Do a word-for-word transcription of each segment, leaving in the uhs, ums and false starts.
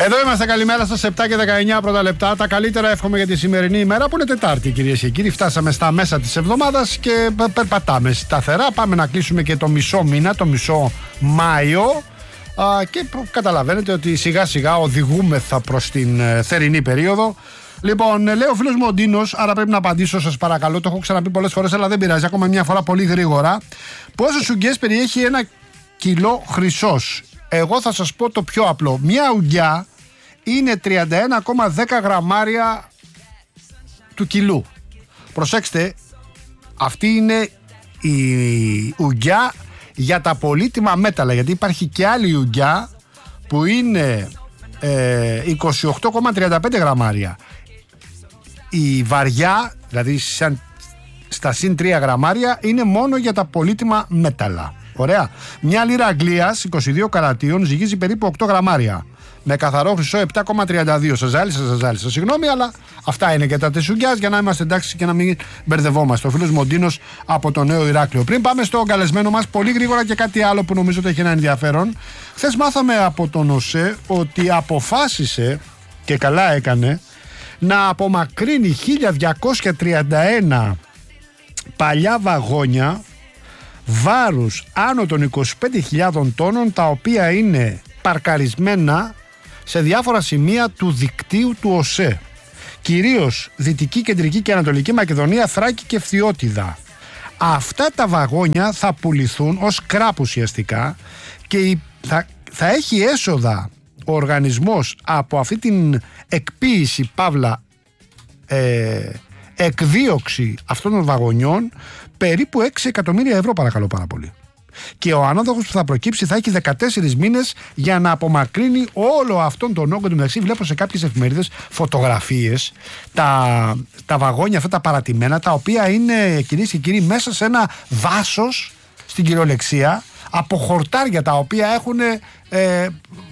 Εδώ είμαστε, καλημέρα σας, επτά και δεκαεννιά πρώτα λεπτά. Τα καλύτερα εύχομαι για τη σημερινή ημέρα που είναι Τετάρτη, κυρίες και κύριοι. Φτάσαμε στα μέσα της εβδομάδας και περπατάμε σταθερά. Πάμε να κλείσουμε και το μισό μήνα, το μισό Μάιο. Α, και καταλαβαίνετε ότι σιγά σιγά οδηγούμεθα προς την ε, θερινή περίοδο. Λοιπόν, λέει ο φίλος μου ο Ντίνος, άρα πρέπει να απαντήσω, σας παρακαλώ. Το έχω ξαναπεί πολλές φορές, αλλά δεν πειράζει. Ακόμα μια φορά πολύ γρήγορα. Πόσες ουγγιές περιέχει ένα κιλό χρυσός? Εγώ θα σας πω το πιο απλό. Μια ουγγιά είναι τριάντα ένα κόμμα δέκα γραμμάρια του κιλού. Προσέξτε, αυτή είναι η ουγγιά για τα πολύτιμα μέταλλα, γιατί υπάρχει και άλλη ουγγιά που είναι ε, είκοσι οκτώ κόμμα τριάντα πέντε γραμμάρια. Η βαριά, δηλαδή σαν, στα συν τρία γραμμάρια, είναι μόνο για τα πολύτιμα μέταλλα. Ωραία. Μια λίρα Αγγλίας είκοσι δύο καρατίων ζυγίζει περίπου οκτώ γραμμάρια. Με καθαρό χρυσό επτά κόμμα τριάντα δύο. Σας ζάλισα, σας ζάλισα. Συγγνώμη, αλλά αυτά είναι και τα της ουγγιάς για να είμαστε εντάξει και να μην μπερδευόμαστε. Ο φίλος Μοντίνος από το Νέο Ηράκλειο. Πριν πάμε στο καλεσμένο μας, πολύ γρήγορα και κάτι άλλο που νομίζω ότι έχει ένα ενδιαφέρον. Χθες μάθαμε από τον ΟΣΕ ότι αποφάσισε, και καλά έκανε, να απομακρύνει χίλια διακόσια τριάντα ένα παλιά βαγόνια βάρους άνω των είκοσι πέντε χιλιάδων τόνων, τα οποία είναι παρκαρισμένα σε διάφορα σημεία του δικτύου του ΟΣΕ, κυρίως Δυτική, Κεντρική και Ανατολική Μακεδονία, Θράκη και Φθιώτιδα. Αυτά τα βαγόνια θα πουληθούν ως σκράπ ουσιαστικά και θα, θα έχει έσοδα ο οργανισμός από αυτή την εκποίηση παύλα ε, εκδίωξη αυτών των βαγονιών περίπου έξι εκατομμύρια ευρώ, παρακαλώ πάρα πολύ. Και ο ανάδοχος που θα προκύψει θα έχει δεκατέσσερις μήνες για να απομακρύνει όλο αυτόν τον όγκο. Του μεταξύ, βλέπω σε κάποιες εφημερίδες φωτογραφίες, τα, τα βαγόνια αυτά τα παρατημένα, τα οποία είναι, κυρίες και κύριοι, μέσα σε ένα δάσος, στην κυριολεξία, από χορτάρια τα οποία έχουν ε,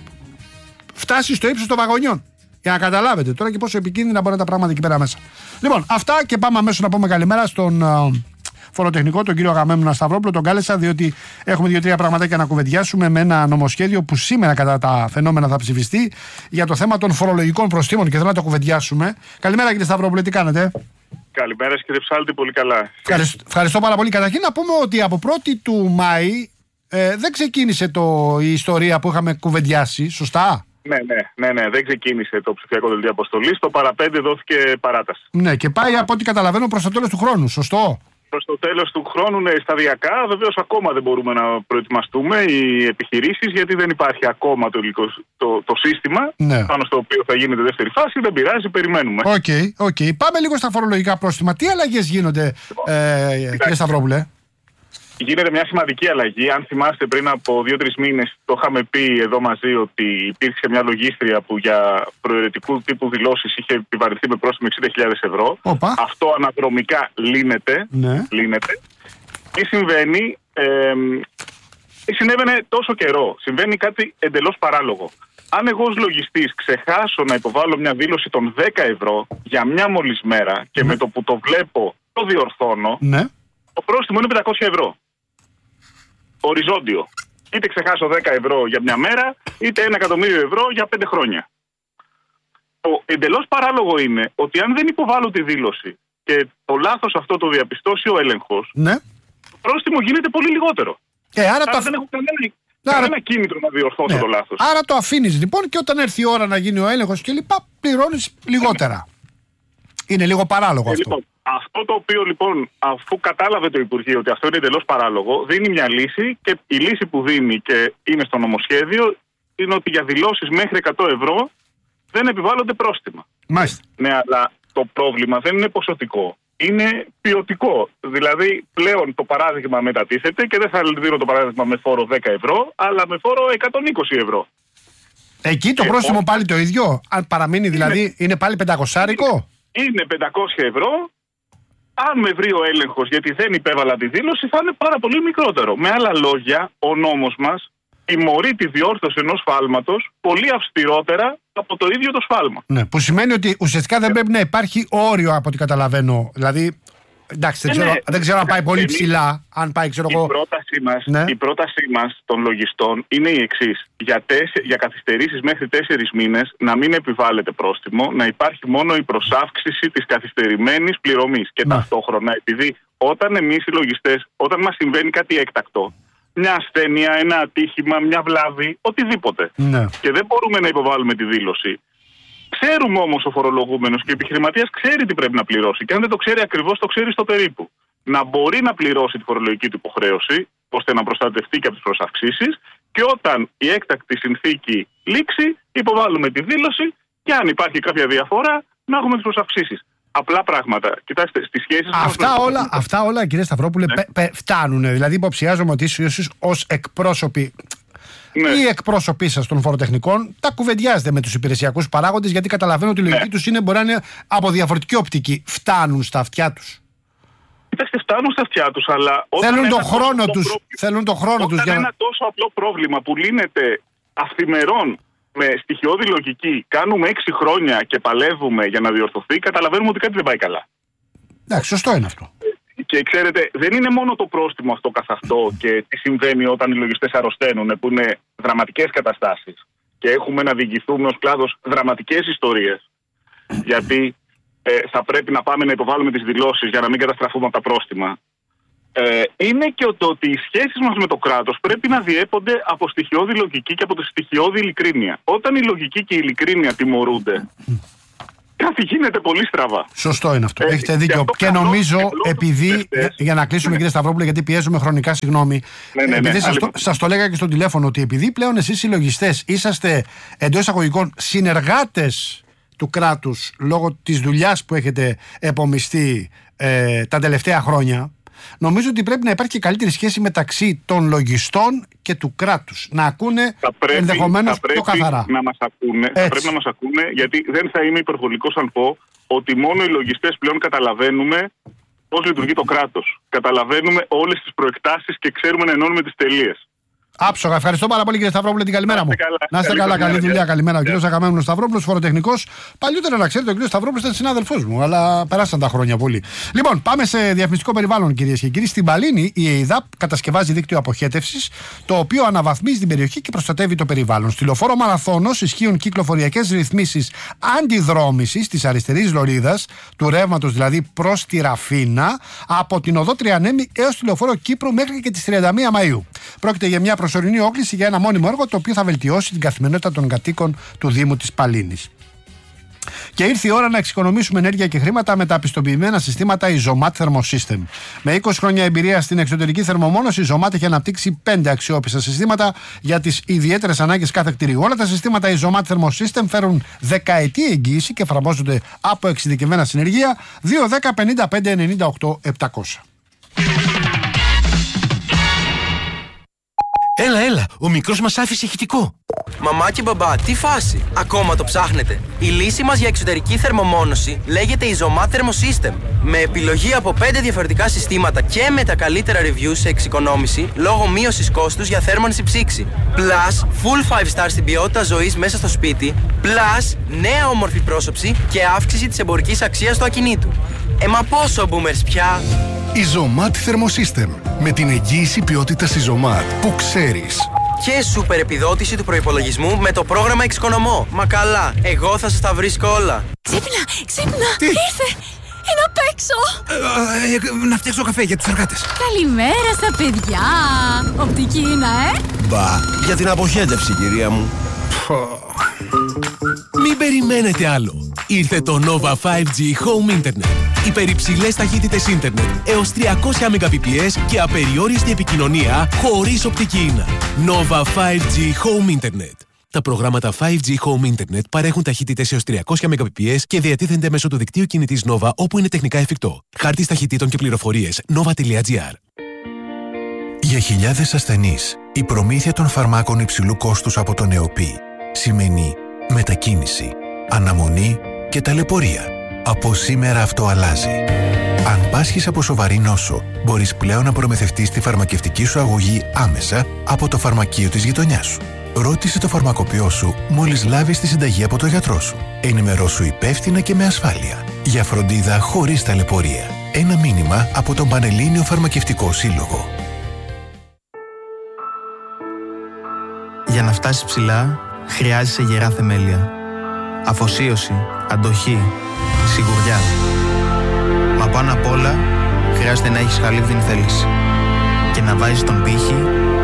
φτάσει στο ύψος των βαγονιών. Για να καταλάβετε τώρα και πόσο επικίνδυνα μπορεί να τα πράγματα εκεί πέρα μέσα. Λοιπόν, αυτά, και πάμε αμέσως να πούμε καλημέρα στον uh, φοροτεχνικό, τον κύριο Αγαμέμνονα Σταυρόπουλο. Τον κάλεσα διότι έχουμε δύο-τρία πραγματάκια να κουβεντιάσουμε με ένα νομοσχέδιο που σήμερα κατά τα φαινόμενα θα ψηφιστεί για το θέμα των φορολογικών προστίμων και θέλω να το κουβεντιάσουμε. Καλημέρα, κύριε Σταυρόπουλο, τι κάνετε? Καλημέρα, κύριε Ψάλτη, πολύ καλά. Ευχαριστώ, ευχαριστώ πάρα πολύ. Καταρχήν να πούμε ότι από πρώτη του Μάη ε, δεν ξεκίνησε το, η ιστορία που είχαμε κουβεντιάσει, σωστά? Ναι, ναι, ναι, ναι, δεν ξεκίνησε το ψηφιακό δελτίο αποστολής. Το παραπέντε δόθηκε παράταση. Ναι, και πάει από ό,τι καταλαβαίνω προς το τέλος του χρόνου, σωστό? Προς το τέλος του χρόνου, ναι, σταδιακά. Βεβαίως, ακόμα δεν μπορούμε να προετοιμαστούμε οι επιχειρήσεις, γιατί δεν υπάρχει ακόμα το, υλικό, το, το σύστημα, ναι, πάνω στο οποίο θα γίνεται δεύτερη φάση. Δεν πειράζει, περιμένουμε. Οκ, okay, okay. Πάμε λίγο στα φορολογικά πρόστιμα. Τι αλλαγές γίνονται, ε, κύριε Σταυρόπουλε? Γίνεται μια σημαντική αλλαγή. Αν θυμάστε, πριν από δύο-τρεις μήνες το είχαμε πει εδώ μαζί ότι υπήρξε μια λογίστρια που για προαιρετικού τύπου δηλώσεις είχε επιβαρυνθεί με πρόστιμο εξήντα χιλιάδες ευρώ. Οπα. Αυτό αναδρομικά λύνεται. Ναι. λύνεται. Τι συμβαίνει? Ε, συνέβαινε τόσο καιρό. Συμβαίνει κάτι εντελώς παράλογο. Αν εγώ ως λογιστής ξεχάσω να υποβάλω μια δήλωση των δέκα ευρώ για μια μόλις μέρα και ναι, με το που το βλέπω το διορθώνω, ναι, το πρόστιμο είναι πεντακόσια ευρώ. Οριζόντιο. Είτε ξεχάσω δέκα ευρώ για μια μέρα, είτε ένα εκατομμύριο ευρώ για πέντε χρόνια. Το εντελώς παράλογο είναι ότι αν δεν υποβάλω τη δήλωση και το λάθος αυτό το διαπιστώσει ο έλεγχος, ναι, το πρόστιμο γίνεται πολύ λιγότερο. Ε, άρα άρα το... δεν έχω κανένα, άρα... κανένα κίνητρο να διορθώσω, ναι, το λάθος. Άρα το αφήνεις λοιπόν και όταν έρθει η ώρα να γίνει ο έλεγχος και λοιπά, πληρώνεις λιγότερα. Ναι. Είναι λίγο παράλογο ε, αυτό. Λοιπόν, αυτό το οποίο λοιπόν, αφού κατάλαβε το Υπουργείο ότι αυτό είναι εντελώς παράλογο, δίνει μια λύση, και η λύση που δίνει και είναι στο νομοσχέδιο είναι ότι για δηλώσεις μέχρι εκατό ευρώ δεν επιβάλλονται πρόστιμα. Μάλιστα. Ναι, αλλά το πρόβλημα δεν είναι ποσοτικό. Είναι ποιοτικό. Δηλαδή πλέον το παράδειγμα μετατίθεται και δεν θα δίνω το παράδειγμα με φόρο δέκα ευρώ, αλλά με φόρο εκατόν είκοσι ευρώ. Εκεί το και πρόστιμο ό, πάλι το ίδιο, αν παραμείνει δηλαδή, είναι, είναι πάλι πεντακόσιάρικο. Είναι πεντακόσια ευρώ. Αν με βρει ο έλεγχος γιατί δεν υπέβαλα τη δήλωση, θα είναι πάρα πολύ μικρότερο. Με άλλα λόγια, ο νόμος μας τιμωρεί τη διόρθωση ενός σφάλματος πολύ αυστηρότερα από το ίδιο το σφάλμα. Ναι, που σημαίνει ότι ουσιαστικά δεν πρέπει να υπάρχει όριο, από ό,τι καταλαβαίνω. Δηλαδή, Εντάξει, δεν, ναι, ξέρω, ναι. δεν ξέρω αν πάει πολύ Εμείς, ψηλά. Αν πάει, ξέρω η, εγώ... πρότασή μας, ναι. η πρότασή μας των λογιστών είναι η εξής. Για, τέσσε, για καθυστερήσεις μέχρι τέσσερις μήνες να μην επιβάλλεται πρόστιμο, να υπάρχει μόνο η προσάυξηση της καθυστερημένης πληρωμής. Και ναι. ταυτόχρονα, επειδή όταν εμείς οι λογιστές, όταν μας συμβαίνει κάτι έκτακτο, μια ασθένεια, ένα ατύχημα, μια βλάβη, οτιδήποτε, ναι. και δεν μπορούμε να υποβάλουμε τη δήλωση. Ξέρουμε όμως ο φορολογούμενος και ο επιχειρηματίας ξέρει τι πρέπει να πληρώσει. Και αν δεν το ξέρει ακριβώς, το ξέρει στο περίπου. Να μπορεί να πληρώσει τη φορολογική του υποχρέωση, ώστε να προστατευτεί και από τις προσαυξήσεις. Και όταν η έκτακτη συνθήκη λήξει, υποβάλλουμε τη δήλωση. Και αν υπάρχει κάποια διαφορά, να έχουμε τις προσαυξήσεις. Απλά πράγματα. Κοιτάξτε, στις σχέσεις αυτά μας. Όλα, αυτά όλα, κύριε Σταυρόπουλε, ναι. πε, πε, φτάνουν. Δηλαδή, υποψιάζομαι ότι εσείς ως εκπρόσωποι. Ναι. Οι εκπρόσωποι σας των φοροτεχνικών τα κουβεντιάζετε με τους υπηρεσιακούς παράγοντες, γιατί καταλαβαίνω ότι η λογική ναι. τους είναι, μπορεί να είναι από διαφορετική οπτική. Φτάνουν στα αυτιά τους. Κοιτάξτε, φτάνουν στα αυτιά τους, αλλά. Θέλουν τον χρόνο τους. Πρόβλημα, θέλουν τον χρόνο όταν τους. Για... ένα τόσο απλό πρόβλημα που λύνεται αυθημερών με στοιχειώδη λογική, κάνουμε έξι χρόνια και παλεύουμε για να διορθωθεί, καταλαβαίνουμε ότι κάτι δεν πάει καλά. Εντάξει, σωστό είναι αυτό. Και ξέρετε, δεν είναι μόνο το πρόστιμο αυτό καθ' αυτό και τι συμβαίνει όταν οι λογιστές αρρωσταίνουν, που είναι δραματικές καταστάσεις και έχουμε να διηγηθούμε ως κλάδος δραματικές ιστορίες, γιατί ε, θα πρέπει να πάμε να υποβάλουμε τις δηλώσεις για να μην καταστραφούμε από τα πρόστιμα. Ε, είναι και το ότι οι σχέσεις μας με το κράτος πρέπει να διέπονται από στοιχειώδη λογική και από τη στοιχειώδη ειλικρίνεια. Όταν η λογική και η ειλικρίνεια τιμωρούνται, κάτι γίνεται πολύ στραβά. Σωστό είναι αυτό. Ε, Έχετε δίκιο. Και, και νομίζω, επειδή. Για, για να κλείσουμε, ναι. κύριε Σταυρόπουλε, γιατί πιέζουμε χρονικά, συγγνώμη. Ναι, ναι, ναι, επειδή σας το, σας το λέγα και στο τηλέφωνο, ότι επειδή πλέον εσείς οι λογιστές είσαστε εντός εισαγωγικών συνεργάτες του κράτους λόγω της δουλειάς που έχετε επομιστεί ε, τα τελευταία χρόνια, νομίζω ότι πρέπει να υπάρχει και καλύτερη σχέση μεταξύ των λογιστών και του κράτους. Να ακούνε ενδεχομένως πιο καθαρά. Να μας ακούνε, θα πρέπει να μας ακούνε, γιατί δεν θα είμαι υπερβολικός αν πω ότι μόνο οι λογιστές πλέον καταλαβαίνουμε πώς λειτουργεί το κράτος. Καταλαβαίνουμε όλες τις προεκτάσεις και ξέρουμε να ενώνουμε τις τελείες. Άψογα. Ευχαριστώ πάρα πολύ, κύριε Σταυρόπουλε, την καλημέρα μου. Καλά. Να είστε καλά, καλή δουλειά, καλημέρα. Ο κύριος Αγαμένος Σταυρόπουλος, φοροτεχνικός. Παλιότερα, να ξέρετε, ο κύριος Σταυρόπουλος ήταν συνάδελφός μου, αλλά περάσαν τα χρόνια πολύ. Λοιπόν, πάμε σε διαφημιστικό περιβάλλον, κυρίες και κύριοι. Στην Παλίνη, η ΕΙΔΑΠ κατασκευάζει δίκτυο αποχέτευσης, το οποίο αναβαθμίζει την περιοχή και προστατεύει το περιβάλλον. Στη λεωφόρο Μαραθώνος ισχύουν κυκλοφοριακές ρυθμίσεις αντιδρόμησης της αριστερής λωρίδας, του ρεύματος δηλαδή προς τη Ραφίνα, από την οδό Τριανέμη έως τη λεωφόρο Κύπρου μέχρι και τις τριάντα μία Μαΐου. Πρόκειται για μια προσωρινή όκληση για ένα μόνιμο έργο, το οποίο θα βελτιώσει την καθημερινότητα των κατοίκων του Δήμου της Παλίνης. Και ήρθε η ώρα να εξοικονομήσουμε ενέργεια και χρήματα με τα πιστοποιημένα συστήματα Isomat Thermosystem. Με είκοσι χρόνια εμπειρία στην εξωτερική θερμομόνωση, η Isomat έχει αναπτύξει πέντε αξιόπιστα συστήματα για τις ιδιαίτερες ανάγκες κάθε κτηρίου. Όλα τα συστήματα Isomat Thermosystem φέρουν δεκαετή εγγύηση και εφαρμόζονται από εξειδικευμένα συνεργεία. δύο δέκα πενήντα πέντε ενενήντα οκτώ επτακόσια. Έλα, έλα, ο μικρός μας άφησε ηχητικό. Μαμά και μπαμπά, τι φάση, ακόμα το ψάχνετε? Η λύση μας για εξωτερική θερμομόνωση λέγεται Isomat Thermosystem. Με επιλογή από πέντε διαφορετικά συστήματα και με τα καλύτερα reviews σε εξοικονόμηση λόγω μείωσης κόστους για θέρμανση ψήξη. Plus, full five star στην ποιότητα ζωής μέσα στο σπίτι. Plus, νέα όμορφη πρόσωψη και αύξηση της εμπορικής αξίας του ακινήτου. Ε, μα πόσο boomers πια! Isomat Thermosystem. Με την εγγύηση ποιότητας Isomat που ξέρεις. Και σούπερ επιδότηση του προϋπολογισμού με το πρόγραμμα Εξοικονομώ. Μα καλά, εγώ θα σας τα βρίσκω όλα. Ξύπνα, ξύπνα, Τι? ήρθε! Είναι απ' έξω! Ε, ε, να φτιάξω καφέ για τους εργάτες. Καλημέρα στα παιδιά! Οπτική είναι, ε! Μπα, για την αποχέτευση, κυρία μου. Μην περιμένετε άλλο. Ήρθε το Nova φάιβ τζι Home Internet. Υπερυψηλές ταχύτητες ίντερνετ έως τριακόσια Mbps και απεριόριστη επικοινωνία χωρίς οπτική ίνα. Nova φάιβ τζι Home Internet. Τα προγράμματα φάιβ τζι Home Internet παρέχουν ταχύτητες έως τριακόσια Mbps και διατίθενται μέσω του δικτύου κινητής Nova όπου είναι τεχνικά εφικτό. Χάρτης ταχυτήτων και πληροφορίες nova.gr. Για χιλιάδες ασθενείς, η προμήθεια των φαρμάκων υψηλού κόστους από τον ΕΟΠΗ σημαίνει μετακίνηση, αναμονή και ταλαιπωρία. Από σήμερα αυτό αλλάζει. Αν πάσχεις από σοβαρή νόσο, μπορείς πλέον να προμηθευτείς τη φαρμακευτική σου αγωγή άμεσα από το φαρμακείο της γειτονιάς σου. Ρώτησε το φαρμακοποιό σου μόλις λάβεις τη συνταγή από το γιατρό σου. Ενημερώσου υπεύθυνα και με ασφάλεια. Για φροντίδα χωρίς ταλαιπωρία. Ένα μήνυμα από τον Πανελλήνιο Φαρμακευτικό Σύλλογο. Για να φτάσεις ψηλά, χρειάζεσαι γερά θεμέλια. Αφοσίωση, αντοχή, σιγουριά. Μα πάνω απ' όλα, χρειάζεται να έχεις χαλίβδινη θέληση. Και να βάζεις τον πύχη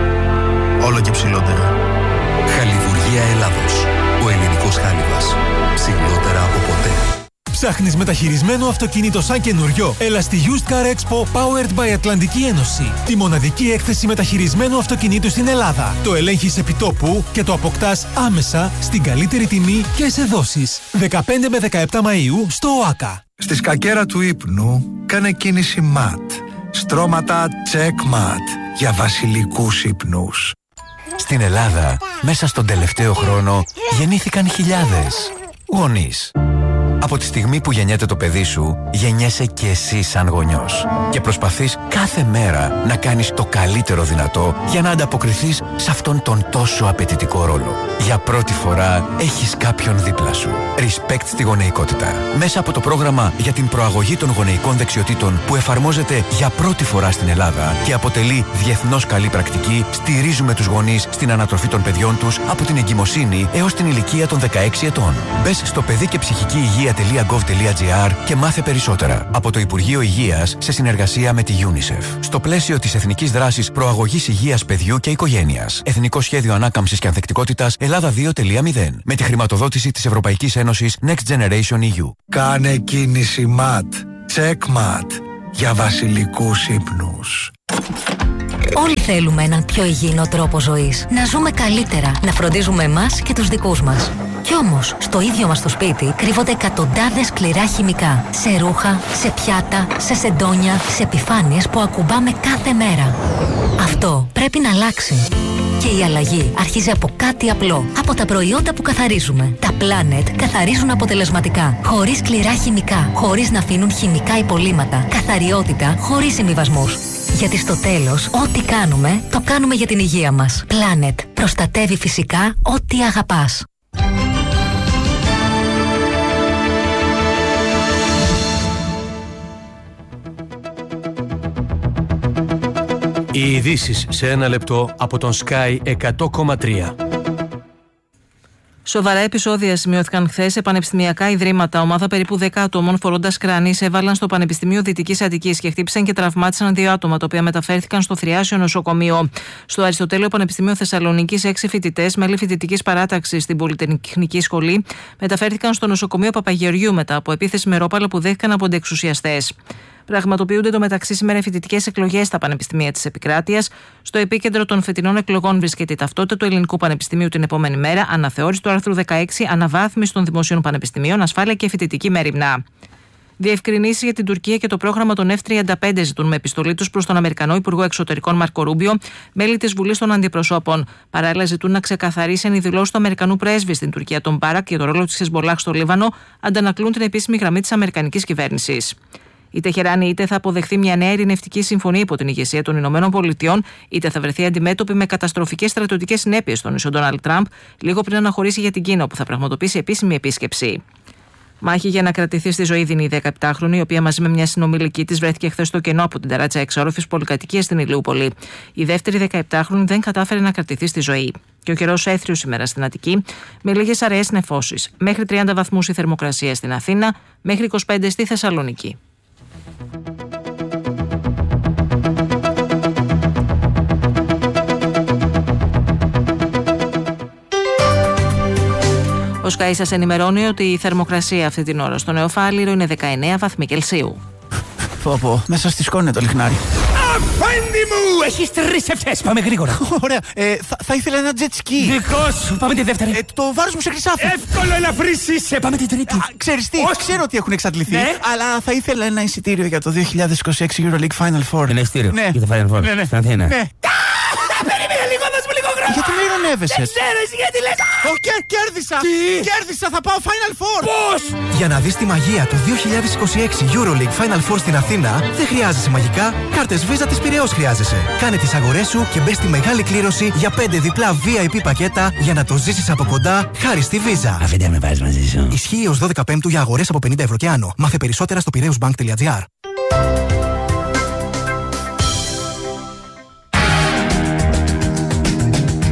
όλο και ψηλότερα. Χαλιβουργία Ελλάδος. Ο ελληνικός χάλιβας. Ψηλότερα από ποτέ. Ψάχνεις μεταχειρισμένο αυτοκίνητο σαν καινούριο? Έλα στη Used Car Expo Powered by Ατλαντική Ένωση. Τη μοναδική έκθεση μεταχειρισμένου αυτοκινήτου στην Ελλάδα. Το ελέγχεις επί τόπου και το αποκτάς άμεσα στην καλύτερη τιμή και σε δόσεις. δεκαπέντε με δεκαεπτά Μαΐου στο ΟΑΚΑ. Στη σκακέρα του ύπνου κάνε κίνηση ματ. Στρώματα check mat για βασιλικούς ύπνους. Στην Ελλάδα, μέσα στον τελευταίο χρόνο, γεννήθηκαν χιλιάδες γονείς. Από τη στιγμή που γεννιέται το παιδί σου, γεννιέσαι και εσύ σαν γονιός. Και προσπαθείς κάθε μέρα να κάνεις το καλύτερο δυνατό για να ανταποκριθείς σε αυτόν τον τόσο απαιτητικό ρόλο. Για πρώτη φορά έχεις κάποιον δίπλα σου. Respect στη γονεϊκότητα. Μέσα από το πρόγραμμα για την προαγωγή των γονεϊκών δεξιοτήτων που εφαρμόζεται για πρώτη φορά στην Ελλάδα και αποτελεί διεθνώς καλή πρακτική, στηρίζουμε τους γονείς στην ανατροφή των παιδιών τους από την εγκυμοσύνη έως την ηλικία των δεκαέξι ετών. Μπες στο παιδί και ψυχική υγεία .gov.gr και μάθε περισσότερα από το Υπουργείο Υγείας σε συνεργασία με τη UNICEF. Στο πλαίσιο της Εθνικής Δράσης Προαγωγής Υγείας Παιδιού και Οικογένειας. Εθνικό Σχέδιο Ανάκαμψης και Ανθεκτικότητας Ελλάδα δύο τελεία μηδέν. Με τη χρηματοδότηση της Ευρωπαϊκής Ένωσης Next Generation ι γιου. Κάνε κίνηση ματ. Check mat για βασιλικούς ύπνους. Όλοι θέλουμε έναν πιο υγιεινό τρόπο ζωής. Να ζούμε καλύτερα, να φροντίζουμε εμάς και τους δικούς μας. Κι όμως, στο ίδιο μας το σπίτι κρύβονται εκατοντάδες σκληρά χημικά. Σε ρούχα, σε πιάτα, σε σεντόνια, σε επιφάνειες που ακουμπάμε κάθε μέρα. Αυτό πρέπει να αλλάξει. Και η αλλαγή αρχίζει από κάτι απλό. Από τα προϊόντα που καθαρίζουμε. Τα Planet καθαρίζουν αποτελεσματικά. Χωρίς σκληρά χημικά. Χωρίς να αφήνουν χημικά υπολείμματα. Καθαριότητα χωρίς συμβιβασμούς. Γιατί στο τέλος, ό,τι κάνουμε, το κάνουμε για την υγεία μας. Planet. Προστατεύει φυσικά ό,τι αγαπάς. Οι ειδήσεις σε ένα λεπτό από τον Sky εκατό κόμμα τρία. Σοβαρά επεισόδια σημειώθηκαν χθες σε πανεπιστημιακά ιδρύματα. Ομάδα περίπου δέκα ατόμων φορώντας κράνης έβαλαν στο Πανεπιστημίο Δυτικής Αττικής και χτύπησαν και τραυμάτισαν δύο άτομα, τα οποία μεταφέρθηκαν στο Θριάσιο Νοσοκομείο. Στο Αριστοτέλειο Πανεπιστημίο Θεσσαλονίκης, έξι φοιτητές, μέλη φοιτητικής παράταξης στην Πολυτεχνική Σχολή, μεταφέρθηκαν στο νοσοκομείο Παπαγεωργιού μετά από επίθεση με ρόπαλα που δέχτηκαν από αντιεξουσιαστές. Πραγματοποιούνται εντωμεταξύ σήμερα οι φοιτητικές εκλογές στα πανεπιστημία της επικράτειας. Στο επίκεντρο των φετινών εκλογών βρίσκεται η ταυτότητα του Ελληνικού Πανεπιστημίου την επόμενη μέρα, αναθεώρηση του άρθρου δεκαέξι, αναβάθμιση των δημοσίων πανεπιστημίων, ασφάλεια και φοιτητική μέριμνα. Διευκρινήσεις για την Τουρκία και το πρόγραμμα των εφ τριάντα πέντε ζητούν με επιστολή τους προς τον Αμερικανό Υπουργό Εξωτερικών Μάρκο Ρούμπιο, μέλη της Βουλής των Αντιπροσώπων. Παράλληλα, ζητούν να ξεκαθαρίσει αν οι δηλώσεις του Αμερικανού πρέσβη στην Τουρκία, τον Μπάρακ, για το ρόλο της Χεσμολάχ στο Λίβανο αντανακλούν την επίσημη γραμμή της Αμερικανικής κυβέρνησης. Η Τεχεράνη είτε θα αποδεχθεί μια νέα ειρηνευτική συμφωνία υπό την ηγεσία των Ηνωμένων Πολιτειών, είτε θα βρεθεί αντιμέτωπη με καταστροφικές στρατιωτικές συνέπειες στον ίσο Ντόναλντ Τραμπ, λίγο πριν αναχωρήσει για την Κίνα, όπου θα πραγματοποιήσει επίσημη επίσκεψη. Μάχη για να κρατηθεί στη ζωή δίνει η δεκαεπτάχρονη, η οποία μαζί με μια συνομιλική της βρέθηκε χθες στο κενό από την ταράτσα εξόρροφης πολυκατοικίας στην Ηλιούπολη. Η δεύτερη δεκαεπτάχρονη δεν κατάφερε να κρατηθεί στη ζωή. Και ο καιρός έθριος σήμερα στην Αττική, με λίγες αραιές νεφώσεις. Μέχρι τριάντα βαθμούς η θερμοκρασία στην Αθήνα, μέχρι είκοσι πέντε στη Θεσσαλονίκη. Ο Sky σας ενημερώνει ότι η θερμοκρασία αυτή την ώρα στο Νεοφάλιρο είναι δεκαεννέα βαθμοί Κελσίου. Πω πω, μέσα στη σκόνη το λιχνάρι. Αφέντη μου! Έχεις τρεις ευχές, πάμε γρήγορα. Ωραία, ε, θα, θα ήθελα ένα jet ski. Δικό σου, πάμε τη δεύτερη. Ε, το βάρος μου σε χρυσάφι. Εύκολο να βρήσεις, πάμε την τρίτη. Α, ξέρεις τι, όχι. Ξέρω ότι έχουν εξαντληθεί, ναι. Αλλά θα ήθελα ένα εισιτήριο για το δύο χιλιάδες είκοσι έξι EuroLeague Final Four. Ένα εισιτήριο, ναι. Για το Final Four, ναι, ναι. στην Αθήνα. Ναι. Περίμενε λίγο, δώσ' μου λίγο χρόνο. Γιατί με ειρωνεύεσαι? Δεν ξέρω εσύ γιατί λες. Ω, κέρδισα. Τι? Κέρδισα, θα πάω Final Four. Πώς? Για να δεις τη μαγεία του δύο χιλιάδες είκοσι έξι EuroLeague Final Four στην Αθήνα, δεν χρειάζεσαι μαγικά, κάρτες Visa της Πειραιώς χρειάζεσαι. Κάνε τις αγορές σου και μπες στη μεγάλη κλήρωση για πέντε διπλά βι άι πι πακέτα για να το ζήσεις από κοντά χάρη στη Visa. Αφήντε με πας μαζί σου. Ισχύει ως δώδεκα Πέμπτου για αγορές από πενήντα ευρώ και άνω. Μάθε περισσότερα στο πειραιώσbank τελεία τζι άρ.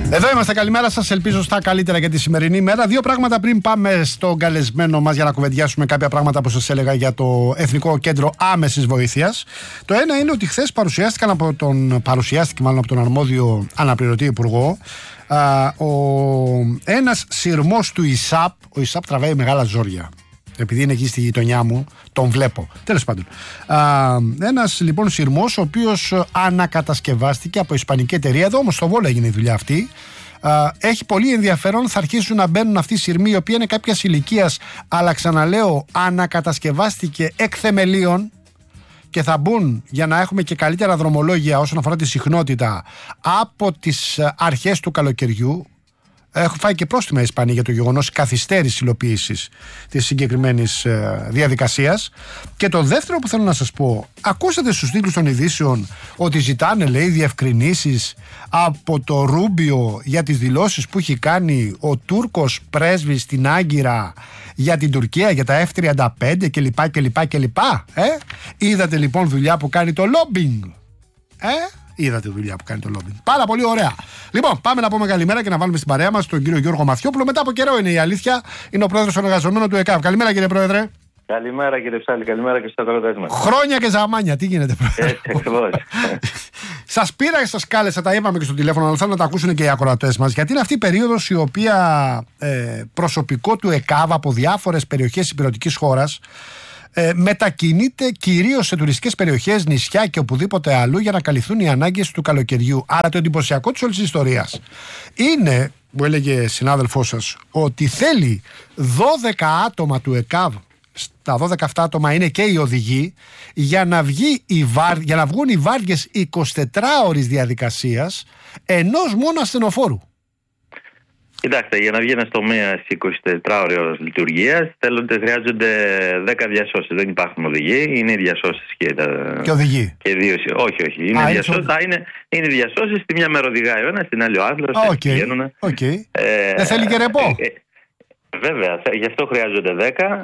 Εδώ είμαστε, καλημέρα σας. Ελπίζω στα καλύτερα για τη σημερινή μέρα. Δύο πράγματα πριν πάμε στον καλεσμένο μας για να κουβεντιάσουμε κάποια πράγματα που σας έλεγα για το Εθνικό Κέντρο Άμεσης Βοήθειας. Το ένα είναι ότι χθες παρουσιάστηκαν από τον, παρουσιάστηκε μάλλον από τον αρμόδιο αναπληρωτή υπουργό α, ο, ένας σειρμός του ΙΣΑΠ. Ο ΙΣΑΠ τραβάει μεγάλα ζόρια. Επειδή είναι εκεί στη γειτονιά μου, τον βλέπω. Τέλος πάντων. Α, ένας λοιπόν σειρμός, ο οποίος ανακατασκευάστηκε από ισπανική εταιρεία. Εδώ όμως στο Βόλο έγινε η δουλειά αυτή. Α, έχει πολύ ενδιαφέρον. Θα αρχίσουν να μπαίνουν αυτοί οι σειρμοί, οι οποίοι είναι κάποιας ηλικίας, αλλά ξαναλέω, ανακατασκευάστηκε εκ θεμελίων και θα μπουν για να έχουμε και καλύτερα δρομολόγια όσον αφορά τη συχνότητα από τις αρχές του καλοκαιριού. Έχω φάει και πρόστιμα η Ισπανία για το γεγονός καθυστέρησης υλοποίησης της συγκεκριμένης ε, διαδικασίας. Και το δεύτερο που θέλω να σας πω, ακούσατε στους τίτλους των ειδήσεων ότι ζητάνε, λέει, διευκρινήσεις από το Ρούμπιο για τις δηλώσεις που έχει κάνει ο Τούρκος πρέσβης στην Άγκυρα για την Τουρκία, για τα εφ τριάντα πέντε κλπ. κλπ, κλπ. Ε? Είδατε λοιπόν δουλειά που κάνει το lobbying. Ε? Είδατε δουλειά που κάνει το lobbying. Πάρα πολύ ωραία. Λοιπόν, πάμε να πούμε καλημέρα και να βάλουμε στην παρέα μας τον κύριο Γιώργο Μαθιόπουλο. Μετά από καιρό είναι η αλήθεια. Είναι ο πρόεδρος των εργαζομένων του ΕΚΑΒ. Καλημέρα, κύριε Πρόεδρε. Καλημέρα, κύριε Ψάλη. Καλημέρα και στους ακροατές μας. Χρόνια και ζαμάνια. Τι γίνεται, Πρόεδρε? Έτσι ακριβώς. Σας πήρα και σας κάλεσα, τα είπαμε και στο τηλέφωνο, αλλά θέλω να τα ακούσουν και οι ακροατές μας. Γιατί είναι αυτή η περίοδος η οποία ε, προσωπικό του ΕΚΑΒ από διάφορες περιοχές της ηπειρωτικής χώρας Ε, μετακινείται κυρίως σε τουριστικές περιοχές, νησιά και οπουδήποτε αλλού για να καλυφθούν οι ανάγκες του καλοκαιριού. Άρα το εντυπωσιακό της όλης της ιστορίας είναι, μου έλεγε συνάδελφός σας, ότι θέλει δώδεκα άτομα του ΕΚΑΒ, τα δώδεκα αυτά άτομα είναι και οι οδηγοί, για να, βγει η βάρ, για να βγουν οι βάρδιες εικοσιτετράωρης διαδικασίας ενός μόνο ασθενοφόρου. Κοιτάξτε, για να βγει ένα τομέα εικοσιτετράωρη λειτουργία, χρειάζονται δέκα διασώσεις. Δεν υπάρχουν οδηγοί, είναι οι διασώσεις και τα. Και οδηγοί. Και δύο, όχι, όχι. Είναι, διασώσεις, είναι... είναι, είναι διασώσεις, τη μια μέρα οδηγάει ο ένας, την άλλη ο άλλος. Okay. Okay. Ε, Δεν θέλει και ρεπό. Ε, ε, βέβαια, γι' αυτό χρειάζονται δέκα.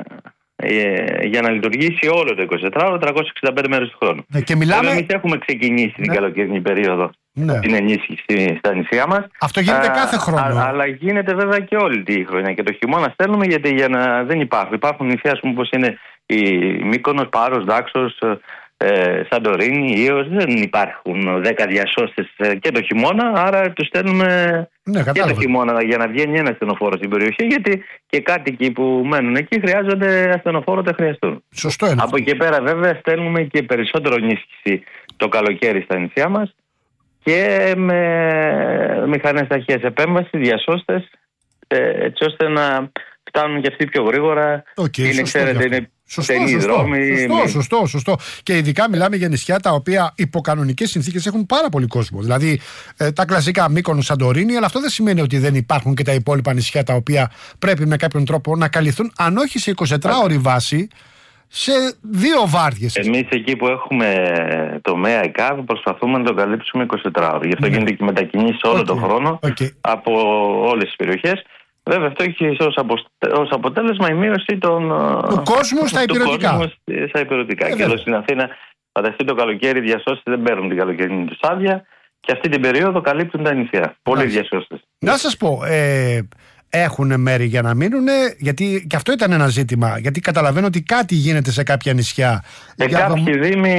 Ε, για να λειτουργήσει όλο το εικοσιτετράωρο, τριακόσιες εξήντα πέντε μέρες του χρόνου. Ε, και μιλάμε... Εμείς έχουμε ξεκινήσει ναι. την καλοκαιρινή περίοδο. Ναι. Την ενίσχυση στα νησιά μας. Αυτό γίνεται α, κάθε χρόνο. Α, αλλά γίνεται βέβαια και όλη τη χρονιά. Και το χειμώνα στέλνουμε γιατί για να δεν υπάρχουν. Υπάρχουν νησιά όπως είναι η Μύκονος, Πάρος, Δάξος, ε, Σαντορίνη, Ήος. Δεν υπάρχουν δέκα διασώστες και το χειμώνα. Άρα τους στέλνουμε ναι, και το χειμώνα για να βγαίνει ένα ασθενοφόρο στην περιοχή. Γιατί και κάτοικοι που μένουν εκεί χρειάζονται ασθενοφόρο, δεν χρειαστούν. Σωστό είναι. Από εκεί πέρα βέβαια στέλνουμε και περισσότερο ενίσχυση το καλοκαίρι στα νησιά μας. Και με μηχανές ταχείας επέμβασης, διασώστες, έτσι ώστε να φτάνουν και αυτοί πιο γρήγορα. Okay, είναι, σωστό, ξέρετε, είναι στενοί δρόμοι. Σωστό, με... σωστό, σωστό. Και ειδικά μιλάμε για νησιά τα οποία υπό κανονικές συνθήκες έχουν πάρα πολύ κόσμο. Δηλαδή ε, τα κλασικά Μύκονος, Σαντορίνη, αλλά αυτό δεν σημαίνει ότι δεν υπάρχουν και τα υπόλοιπα νησιά τα οποία πρέπει με κάποιον τρόπο να καλυφθούν, αν όχι σε εικοσιτετράωρη βάση, σε δύο βάρδιες. Εμείς εκεί που έχουμε τομέα ΕΚΑΒ προσπαθούμε να το καλύψουμε εικοσιτετράωρο. Γι' αυτό ναι. γίνεται και μετακινήσεις όλο okay. τον χρόνο okay. από όλες τις περιοχές. Βέβαια αυτό έχει ως, απο... ως αποτέλεσμα η μείωση των... του κόσμου στα υπηρετικά. Στα υπηρετικά. Και εδώ στην Αθήνα, φανταστείτε το καλοκαίρι, οι διασώσεις δεν παίρνουν την καλοκαιρινή τους άδεια και αυτή την περίοδο καλύπτουν τα νησιά. Πολλοί διασώστες. Να σας πω... Ε... Έχουν μέρη για να μείνουν, γιατί και αυτό ήταν ένα ζήτημα. Γιατί καταλαβαίνω ότι κάτι γίνεται σε κάποια νησιά. Ε, για κάποιοι δο... δήμοι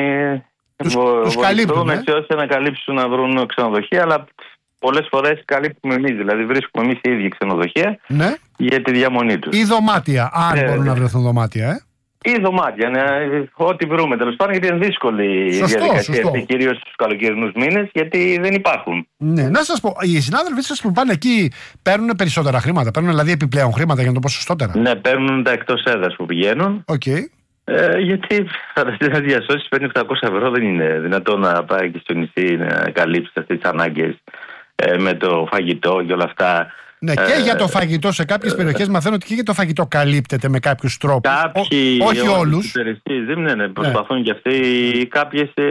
τους, βο... τους καλύπτουν έτσι ώστε να καλύψουν να βρουν ξενοδοχεία, αλλά πολλές φορές καλύπτουμε εμείς. Δηλαδή βρίσκουμε εμείς οι ίδιοι ξενοδοχεία ναι. για τη διαμονή τους. Ή δωμάτια, αν ε, μπορούν να βρεθούν δωμάτια, ε. Ή δωμάτια, ναι, ό,τι βρούμε τέλος πάντων, γιατί είναι δύσκολη η διαδικασία αυτή, κυρίως στους καλοκαιρινούς μήνες, γιατί δεν υπάρχουν. Ναι, να σας πω, οι συνάδελφοι σας που πάνε εκεί παίρνουν περισσότερα χρήματα, παίρνουν δηλαδή επιπλέον χρήματα για να το πω σωστότερα. Ναι, παίρνουν τα εκτός έδρας που πηγαίνουν. Okay. Ε, γιατί φανταστείτε να διασώσεις παίρνει επτακόσια ευρώ, δεν είναι δυνατό να πάει και στο νησί να καλύψει αυτές τις ανάγκες ε, με το φαγητό και όλα αυτά. Ναι, και για το φαγητό σε κάποιες περιοχές μαθαίνω ότι και για το φαγητό καλύπτεται με κάποιους τρόπους. Κάποιοι, Ό, όχι όλους. Ναι, ναι, προσπαθούν ναι. και αυτοί κάποιες ε,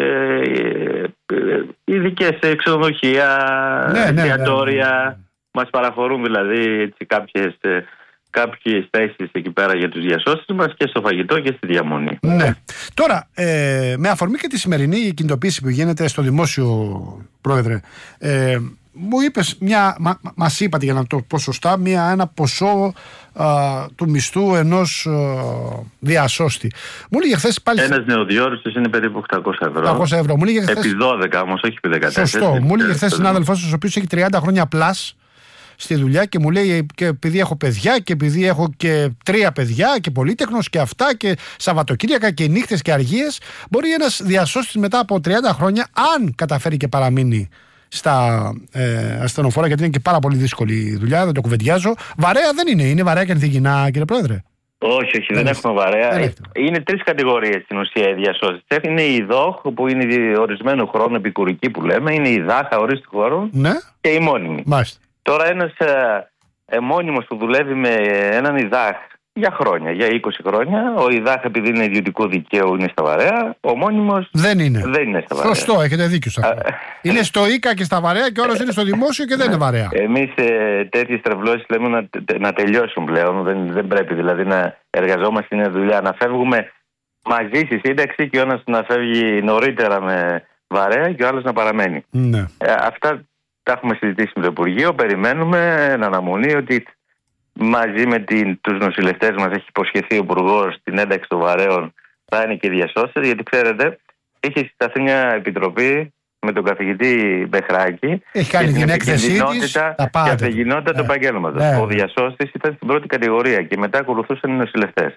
ε, ειδικές ξενοδοχεία, ναι, εστιατόρια. Ναι, ναι, ναι. Μας παραχωρούν δηλαδή έτσι, κάποιες, ε, κάποιες θέσεις εκεί πέρα για τους διασώσεις μας και στο φαγητό και στη διαμονή. Ναι. Τώρα, ε, με αφορμή και τη σημερινή κινητοποίηση που γίνεται στο δημόσιο, Πρόεδρε, ε, μου είπες μια, μα, μας είπατε για να το πω σωστά, μια, ένα ποσό α, του μισθού ενός α, διασώστη. Μου έλεγε χθες πάλι... Ένας νεοδιόριστος είναι περίπου οκτακόσια ευρώ. οκτακόσια ευρώ. Μου έλεγε χθες... Επί δώδεκα όμως, όχι επί δεκατέσσερα. Σωστό. Μου έλεγε χθες συνάδελφός ο οποίος έχει τριάντα χρόνια πλάς στη δουλειά και μου λέει, και επειδή έχω παιδιά και επειδή έχω και τρία παιδιά και πολύτεχνος και αυτά και Σαββατοκύριακα και νύχτες και αργίες, μπορεί ένας διασώστης μετά από τριάντα χρόνια, αν καταφέρει και παραμείνει στα ε, ασθενοφόρα, γιατί είναι και πάρα πολύ δύσκολη η δουλειά, δεν το κουβεντιάζω. Βαρέα δεν είναι, είναι βαρέα και ανθυγινά, κύριε Πρόεδρε. Όχι, όχι, δεν, δεν έχουμε βαρέα. Δεν είναι τρεις κατηγορίες στην ουσία οι διασώστες. Είναι η ΔΟΧ που είναι ορισμένου χρόνου επικουρική που λέμε, είναι η ΔΑΧ ορίστου χώρου, ναι, και η μόνιμη. Μάλιστα. Τώρα ένας ε, ε, μόνιμος που δουλεύει με έναν ΙΔΑΧ για χρόνια, για είκοσι χρόνια, ο ΙΔΑΧ επειδή είναι ιδιωτικού δικαίου είναι στα βαρέα, ο μόνιμος δεν είναι, δεν είναι στα βαρέα. Σωστό, έχετε δίκιο σε αυτό. Είναι στο ΙΚΑ και στα βαρέα και όλος είναι στο δημόσιο και δεν είναι βαρέα. Εμείς ε, τέτοιες τρευλώσεις λέμε να, να τελειώσουν πλέον, δεν, δεν πρέπει δηλαδή να εργαζόμαστε στην δουλειά, να φεύγουμε μαζί στη σύνταξη και ο ένας να φεύγει νωρίτερα με βαρέα και ο άλλος να παραμένει. Ναι. Ε, αυτά τα έχουμε συζητήσει με το Υπουργείο, περιμένουμε εν αναμονή ότι μαζί με την, τους νοσηλευτές μας έχει υποσχεθεί ο Υπουργός την ένταξη των βαρέων θα είναι και διασώστες, γιατί ξέρετε έχει συσταθεί μια επιτροπή με τον καθηγητή Μπεχράκη. Έχει κάνει την έκθεσή της, τα πάντα. Και αφηγηνότητα του επαγγέλματος. Ο διασώστης ήταν στην πρώτη κατηγορία και μετά ακολουθούσαν οι νοσηλευτές.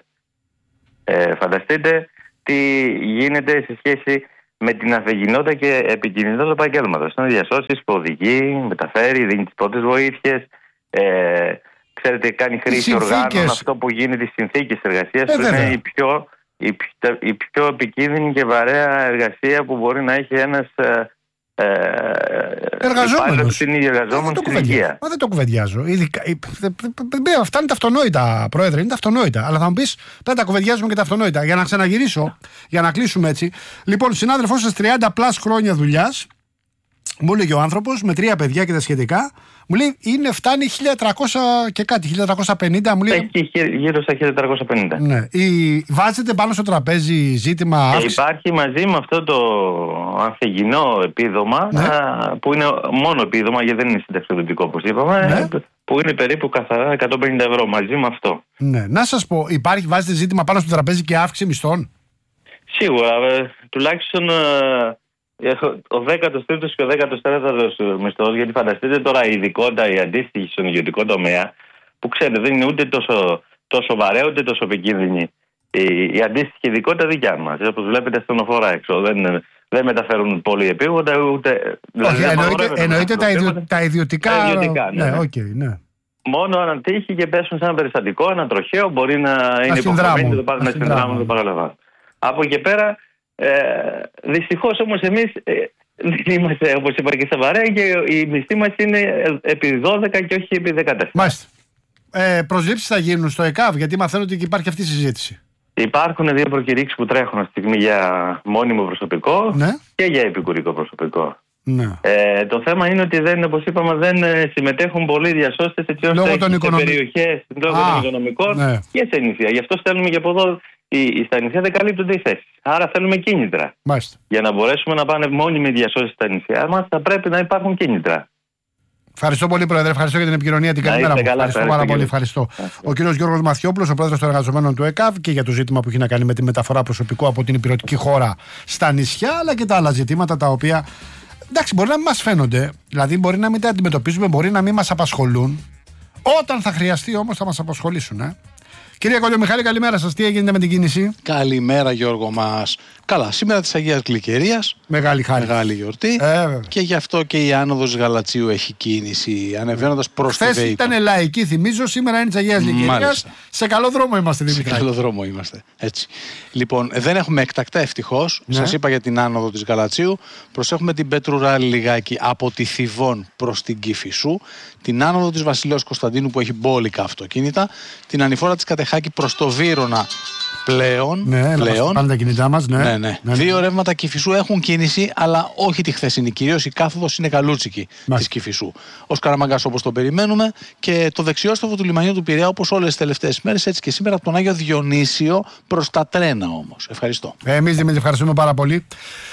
Ε, φανταστείτε τι γίνεται σε σχέση με την αφεγγινότητα και επικοινωνία του επαγγέλματος. Είναι διασώστης που οδηγεί, μεταφέρει, δίνει τις πρώτες βοήθειες, ε, ξέρετε, κάνει χρήση οργάνων, αυτό που γίνεται στις συνθήκες εργασίας, ε, που είναι η πιο, η, πιο, η πιο επικίνδυνη και βαρέα εργασία που μπορεί να έχει ένας ε, εργαζόμενος στην υγεία. Μα δεν το κουβεντιάζω. Ειδικά, αυτά είναι τα αυτονόητα, Πρόεδρε, είναι τα αυτονόητα. Αλλά θα μου πεις, πρέπει να τα κουβεντιάζουμε και τα αυτονόητα. Για να ξαναγυρίσω, για να κλείσουμε έτσι. Λοιπόν, συνάδελφός σας, τριάντα πλάς χρόνια δουλειάς, μου έλεγε ο άνθρωπος, με τρία παιδιά και τα σχετικά, μου λέει είναι φτάνει χίλια τριακόσια και κάτι, χίλια τριακόσια πενήντα. Μου λέει, έχει γύρω στα χίλια τριακόσια πενήντα. Ναι. Η, βάζετε πάνω στο τραπέζι ζήτημα. Και υπάρχει μαζί με αυτό το ανθυγινό επίδομα, ναι, που είναι μόνο επίδομα γιατί δεν είναι συνταξιοδοτικό όπως είπαμε, ναι, που είναι περίπου καθαρά εκατόν πενήντα ευρώ μαζί με αυτό. Ναι. Να σας πω, υπάρχει, βάζετε ζήτημα πάνω στο τραπέζι και αύξηση μισθών? Σίγουρα, ε, τουλάχιστον... Ε, ο δέκατος τρίτος και ο δέκατος τέταρτος μισθός, γιατί φανταστείτε τώρα η ειδικότητα, η αντίστοιχη στον ιδιωτικό τομέα, που ξέρετε δεν είναι ούτε τόσο, τόσο βαρέα ούτε τόσο επικίνδυνη. Η, η αντίστοιχη ειδικότητα δικιά μας. Όπως βλέπετε ασθενοφόρα έξω. Δεν, δεν μεταφέρουν πολύ επίγοντα ούτε. Όχι, δηλαδή, εννοείται, εννοείται τα, ιδιο, τα ιδιωτικά. Τα ιδιωτικά ναι, ναι, okay, ναι. Μόνο αν τύχει και πέσουν σε ένα περιστατικό, ένα τροχαίο, μπορεί να είναι υποχρεωμένοι να συνδράμουν το παραλαμβάνω. Από εκεί πέρα. Ε, δυστυχώς όμως εμείς ε, δεν είμαστε, όπως είπα, και στα βαρέα και η μισθή μας είναι επί δώδεκα και όχι επί δεκατέσσερα. Μάλιστα. Ε, προσλήψεις θα γίνουν στο ΕΚΑΒ, γιατί μαθαίνω ότι υπάρχει αυτή η συζήτηση. Υπάρχουν δύο προκηρύξεις που τρέχουν αυτή τη στιγμή για μόνιμο προσωπικό, ναι, και για επικουρικό προσωπικό. Ναι. Ε, το θέμα είναι ότι δεν, όπως είπαμε, δεν συμμετέχουν πολλοί διασώστες έτσι ώστε σε οικονομι... περιοχές λόγω των οικονομικών, ναι, και σε νησιά. Γι' αυτό στέλνουμε και από εδώ. Στα νησιά δεν καλύπτονται οι θέσεις. Άρα θέλουμε κίνητρα. Μάλιστα. Για να μπορέσουμε να πάνε μόνιμοι διασώσεις στα νησιά μας, θα πρέπει να υπάρχουν κίνητρα. Ευχαριστώ πολύ, Πρόεδρε. Ευχαριστώ για την επικοινωνία. Την καλή μέρα μου. Ευχαριστώ πάρα πολύ. Ευχαριστώ. Ο κύριος Γιώργος Μαθιόπουλος, ο πρόεδρος των εργαζομένων του ΕΚΑΒ, και για το ζήτημα που έχει να κάνει με τη μεταφορά προσωπικού από την υπηρετική χώρα στα νησιά, αλλά και τα άλλα ζητήματα τα οποία, εντάξει, μπορεί να μην μας φαίνονται, δηλαδή μπορεί να μην τα αντιμετωπίζουμε, μπορεί να μην μας απασχολούν. Όταν θα χρειαστεί όμως θα μας απασχολήσουν. Ε. Κύριε Κολιομιχάλη, καλημέρα σας. Τι έγινε με την κίνηση? Καλημέρα, Γιώργο μας. Καλά, σήμερα της Αγίας Γλυκερίας. Μεγάλη χάρη. Μεγάλη γιορτή. Ε, και γι' αυτό και η άνοδος Γαλατσίου έχει κίνηση ανεβαίνοντας προς τη Βέικο. Χθες ήταν λαϊκή, θυμίζω. Σήμερα είναι της Αγίας Γλυκερίας. Σε καλό δρόμο είμαστε, Δημήτρη. Σε καλό δρόμο είμαστε. Έτσι. Λοιπόν, δεν έχουμε εκτακτά ευτυχώς. Ναι. Σας είπα για την άνοδο της Γαλατσίου. Προσέχουμε την Πετρουράλη λιγάκι από τη Θηβών προς την Κηφισού. Την άνοδο της Βασιλέως Κωνσταντίνου που έχει μπόλικα αυτοκίνητα. Την ανηφόρα της Κατεχάκη προς το Βύρωνα. Πλέον, ναι, πλέον. Πάνε τα κινητά μας, ναι. Ναι, ναι. Ναι, δύο ναι. ρεύματα Κηφισού έχουν κίνηση, αλλά όχι τη χθεσινή. Κυρίως η κάθοδος είναι καλούτσικη της Κηφισού. Ως Καραμαγκάς όπως το περιμένουμε, και το δεξιόστροφο του λιμανιού του Πειραιά όπως όλες τις τελευταίες μέρες, έτσι και σήμερα από τον Άγιο Διονύσιο προς τα τρένα όμως. Ευχαριστώ. Εμείς Δημήτρη ευχαριστούμε πάρα πολύ.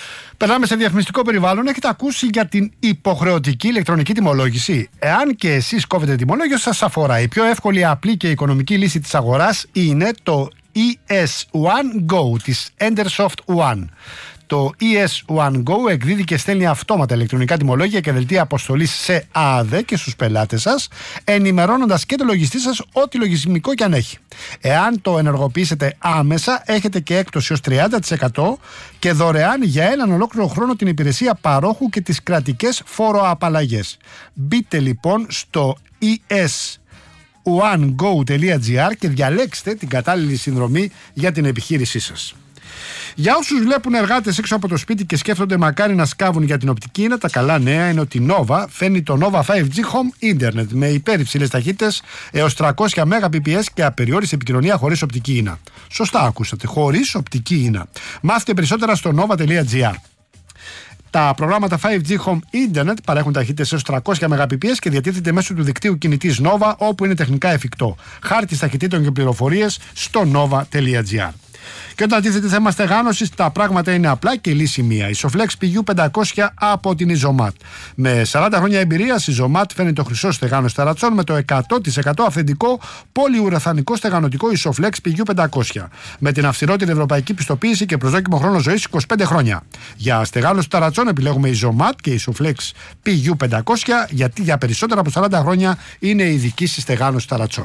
Περνάμε σε διαφημιστικό περιβάλλον. Έχετε ακούσει για την υποχρεωτική ηλεκτρονική τιμολόγηση? Εάν και εσείς κόβετε τιμολόγιο, σας αφορά. Η πιο εύκολη, απλή και οικονομική λύση της αγοράς είναι το ι ες One Go της Endersoft One. Το ι ες One Go εκδίδει και στέλνει αυτόματα ηλεκτρονικά τιμολόγια και δελτία αποστολής σε ΑΔΕ και στους πελάτες σας, ενημερώνοντας και το λογιστή σας ό,τι λογισμικό και αν έχει. Εάν το ενεργοποιήσετε άμεσα, έχετε και έκπτωση ως τριάντα τοις εκατό και δωρεάν για έναν ολόκληρο χρόνο την υπηρεσία παρόχου και τις κρατικές φόροαπαλλαγές. Μπείτε λοιπόν στο ι ες one go τελεία τζι άρ και διαλέξτε την κατάλληλη συνδρομή για την επιχείρησή σας. Για όσους βλέπουν εργάτες έξω από το σπίτι και σκέφτονται μακάρι να σκάβουν για την οπτική ίνα, τα καλά νέα είναι ότι η Nova φέρνει το Nova φάιβ τζι Home Internet με υπερυψηλές ταχύτητες έως τριακόσια Mbps και απεριόριστη επικοινωνία χωρίς οπτική ίνα. Σωστά ακούσατε, χωρίς οπτική ίνα. Μάθετε περισσότερα στο nova τελεία τζι άρ. Τα προγράμματα φάιβ τζι Home Internet παρέχουν ταχύτητες έως τριακόσια Mbps και διατίθεται μέσω του δικτύου κινητής Nova όπου είναι τεχνικά εφικτό. Χάρτης ταχυτήτων και πληροφορίες στο nova τελεία τζι άρ. Και όταν τίθεται θέμα στεγάνωσης, τα πράγματα είναι απλά και λύση μία. Η Soflex πι γιου πεντακόσια από την Isomat. Με σαράντα χρόνια εμπειρίας, η Isomat φέρνει το χρυσό στεγάνωση ταρατσών με το εκατό τοις εκατό αυθεντικό πολυουραθανικό στεγανοτικό η Soflex πι γιου πεντακόσια. Με την αυστηρότερη ευρωπαϊκή πιστοποίηση και προσδόκιμο χρόνο ζωής είκοσι πέντε χρόνια. Για στεγάνωση ταρατσών επιλέγουμε η Isomat και η Soflex πι γιου πεντακόσια, γιατί για περισσότερα από σαράντα χρόνια είναι ειδική στη στεγάνωση ταρατσών.